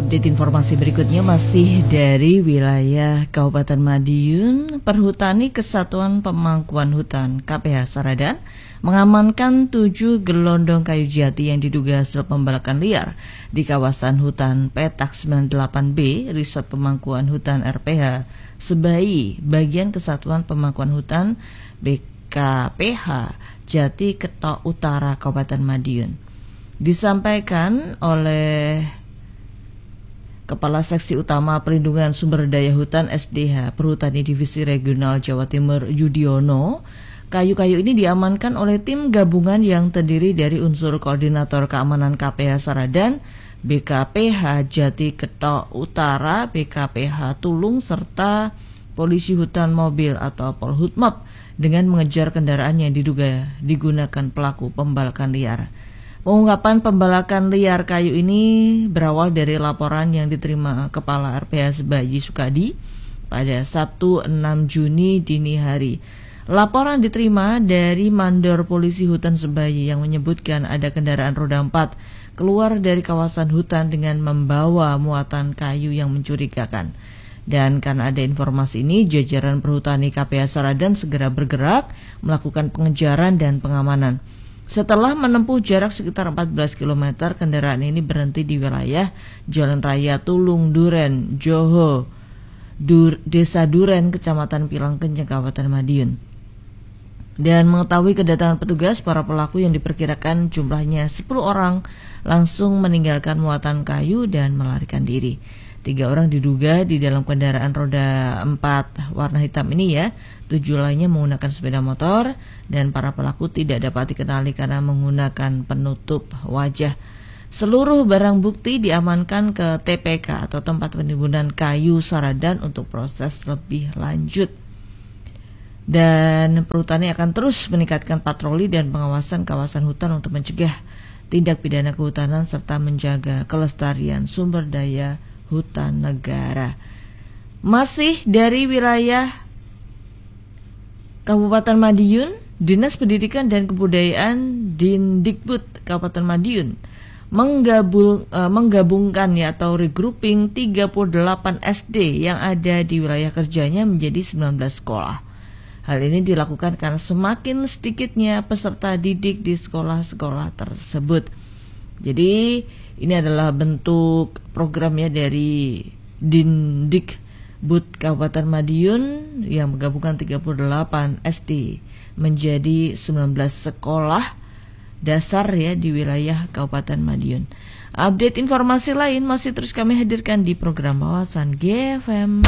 Update informasi berikutnya masih dari wilayah Kabupaten Madiun. Perhutani Kesatuan Pemangkuan Hutan KPH Saradan mengamankan 7 gelondong kayu jati yang diduga hasil pembalakan liar di kawasan hutan Petak 98B, Resort Pemangkuan Hutan RPH Sebayi, bagian Kesatuan Pemangkuan Hutan BKPH Jati Ketok Utara Kabupaten Madiun. Disampaikan oleh Kepala Seksi Utama Perlindungan Sumber Daya Hutan SDH Perhutani Divisi Regional Jawa Timur Yudiono, kayu-kayu ini diamankan oleh tim gabungan yang terdiri dari unsur Koordinator Keamanan KPH Saradan, BKPH Jati Ketok Utara, BKPH Tulung, serta Polisi Hutan Mobil atau Polhutmab dengan mengejar kendaraan yang diduga digunakan pelaku pembalakan liar. Pengungkapan pembalakan liar kayu ini berawal dari laporan yang diterima Kepala RPH Sebayi Sukadi pada Sabtu 6 Juni dini hari. Laporan diterima dari Mandor Polisi Hutan Sebayi yang menyebutkan ada kendaraan roda 4 keluar dari kawasan hutan dengan membawa muatan kayu yang mencurigakan. Dan karena ada informasi ini, jajaran Perhutani KPH Saradan segera bergerak melakukan pengejaran dan pengamanan. Setelah menempuh jarak sekitar 14 km, kendaraan ini berhenti di wilayah Jalan Raya Tulung Duren, Joho, Desa Duren, Kecamatan Pilangkenceng, Kabupaten Madiun. Dan mengetahui kedatangan petugas, para pelaku yang diperkirakan jumlahnya 10 orang langsung meninggalkan muatan kayu dan melarikan diri. 3 orang diduga di dalam kendaraan roda 4 warna hitam ini ya. 7 lainnya menggunakan sepeda motor dan para pelaku tidak dapat dikenali karena menggunakan penutup wajah. Seluruh barang bukti diamankan ke TPK atau tempat penimbunan kayu Saradan untuk proses lebih lanjut. Dan perhutani akan terus meningkatkan patroli dan pengawasan kawasan hutan untuk mencegah tindak pidana kehutanan serta menjaga kelestarian sumber daya hutan negara. Masih dari wilayah Kabupaten Madiun, Dinas Pendidikan dan Kebudayaan Dindikbud Kabupaten Madiun menggabungkan atau regrouping 38 SD yang ada di wilayah kerjanya menjadi 19 sekolah. Hal ini dilakukan karena semakin sedikitnya peserta didik di sekolah-sekolah tersebut. Jadi ini adalah bentuk programnya dari Dindikbud Kabupaten Madiun yang menggabungkan 38 SD menjadi 19 sekolah dasar ya di wilayah Kabupaten Madiun. Update informasi lain masih terus kami hadirkan di program Wawasan GFM.